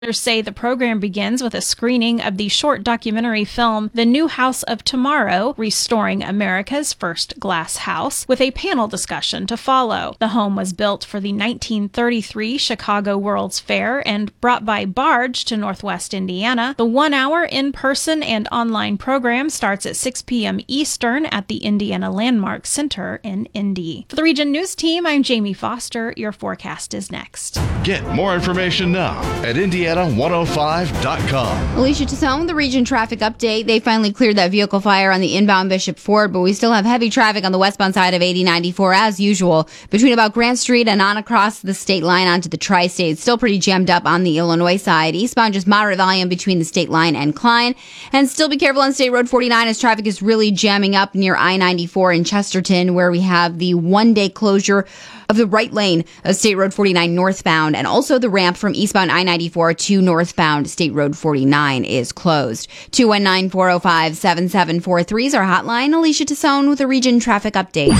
Say the program begins with a screening of the short documentary film The New House of Tomorrow, Restoring America's First Glass House, with a panel discussion to follow. The home was built for the 1933 Chicago World's Fair and brought by barge to Northwest Indiana. The 1-hour in-person and online program starts at 6 p.m. Eastern at the Indiana Landmark Center in Indy. For the Region News Team, I'm Jamie Foster. Your forecast is next. Get more information now at Indiana105.com. Alicia Tassone, the Region traffic update. They finally cleared that vehicle fire on the inbound Bishop Ford, but we still have heavy traffic on the westbound side of 8094 as usual, between about Grant Street and on across the state line onto the Tri-State. Still pretty jammed up on the Illinois side. Eastbound, just moderate volume between the state line and Klein. And still be careful on State Road 49 as traffic is really jamming up near I-94 in Chesterton, where we have the one-day closure of the right lane of State Road 49 northbound, and also the ramp from eastbound I-94 to northbound State Road 49 is closed. 219-405-7743 is our hotline. Alicia Tassone with a Region traffic update.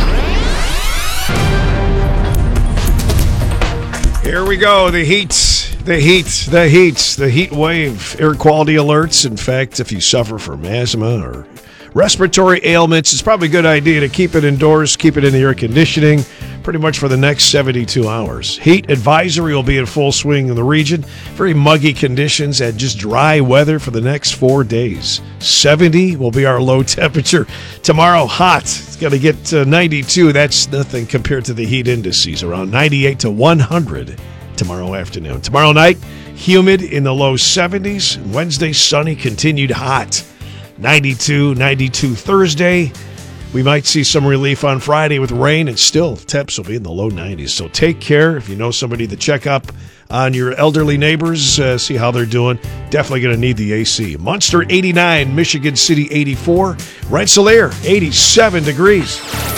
Here we go. The heat wave. Air quality alerts. In fact, if you suffer from asthma or respiratory ailments, it's probably a good idea to keep it indoors, keep it in the air conditioning pretty much for the next 72 hours. Heat advisory will be in full swing in the region. Very muggy conditions and just dry weather for the next 4 days. 70 will be our low temperature. Tomorrow, hot. It's going to get 92. That's nothing compared to the heat indices, around 98 to 100 tomorrow afternoon. Tomorrow night, humid in the low 70s. Wednesday, sunny, continued hot. 92 Thursday. We might see some relief on Friday with rain, and still temps will be in the low 90s. So take care. If you know somebody to check up on your elderly neighbors, see how they're doing. Definitely going to need the AC. Munster 89, Michigan City 84, Rensselaer 87 degrees.